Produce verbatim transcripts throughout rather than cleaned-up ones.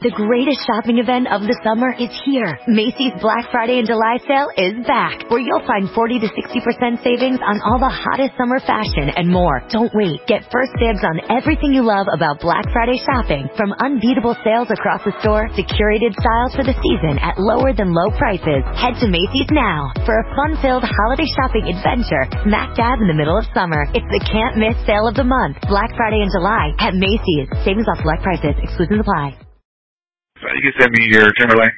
The greatest shopping event of the summer is here. Macy's Black Friday and July sale is back, where you'll find forty to sixty percent savings on all the hottest summer fashion and more. Don't wait. Get first dibs on everything you love about Black Friday shopping, from unbeatable sales across the store to curated styles for the season at lower than low prices. Head to Macy's now for a fun-filled holiday shopping adventure smack dab in the middle of summer. It's the can't-miss sale of the month. Black Friday and July at Macy's. Savings off select prices. Exclusions apply. So you can send me your Timberlake.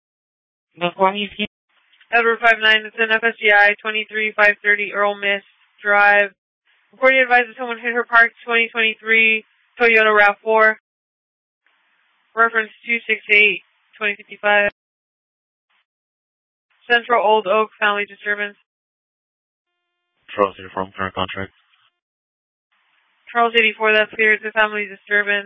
Edward five nine, it's an F S G I twenty-three five thirty Earl Miss Drive. Reporting advises someone hit her parked twenty twenty-three Toyota RAV four. Reference two six eight twenty fifty-five. Central Old Oak family disturbance. Charles eighty-four, current contract. Charles eighty-four, that's clear. It's a family disturbance.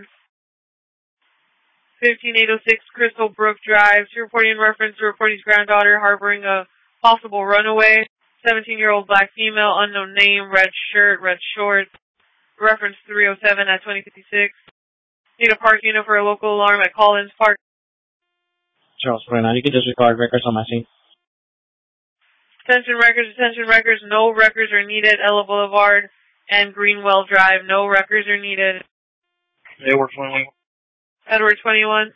fifteen eight oh six Crystal Brook Drive. She reporting in reference to reporting's granddaughter harboring a possible runaway. seventeen-year-old black female, unknown name, red shirt, red shorts. Reference three oh seven at twenty fifty-six. Need a park unit for a local alarm at Collins Park. Charles forty-nine, you can disregard records on my scene. Attention records, attention records. No records are needed. Ella Boulevard and Greenwell Drive. No records are needed. Edward twenty-one. Edward twenty-one.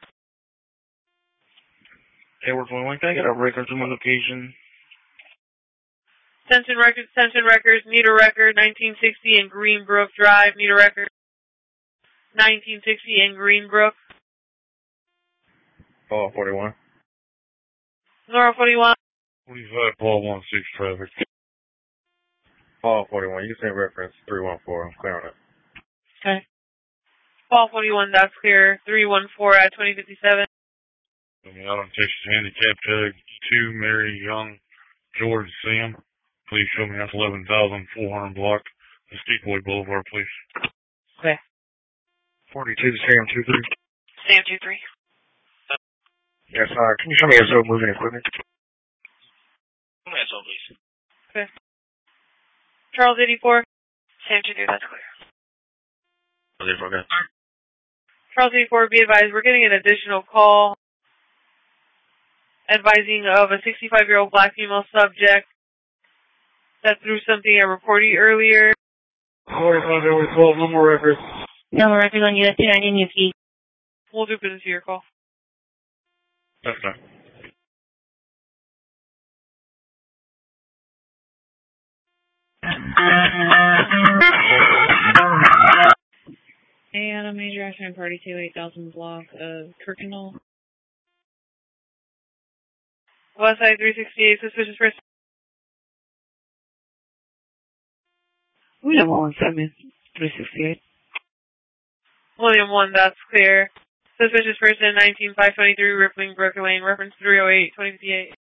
Edward twenty-one, can I get a record to my location? Attention records, attention records. Need a record. nineteen sixty in Greenbrook Drive. Need a record. nineteen sixty in Greenbrook. Paul forty-one. Nora forty-one. forty-five, Paul one six traffic. Paul forty-one, you can send reference three one four. I'm clear on it. Okay. Paul forty-one, that's clear. three one four at twenty fifty-seven. I mean, out on Texas Handicap Tag two, Mary Young, George Sam. Please show me that's eleven thousand four hundred block. Mesquite Boy Boulevard, please. Okay. forty-two, Sam two three. Sam two three. Yes, uh, can you show me your slow moving equipment? Come here, so please. Okay. Charles eighty-four. Sam two three, that's clear. Okay, okay. Charles eighty-four, be advised, we're getting an additional call advising of a sixty-five-year-old black female subject that threw something at reporting earlier. forty-five, there was twelve, no more records. No more records on U S two ninety in Yuki. We'll do business to your call. That's fine. And a major accident party two eight thousand block of Kirkendall. West side three sixty-eight, suspicious person. William one seven three sixty-eight. William one, that's clear. Suspicious person, nineteen five twenty-three, Rippling Brook Lane, reference three oh eight twenty fifty-eight.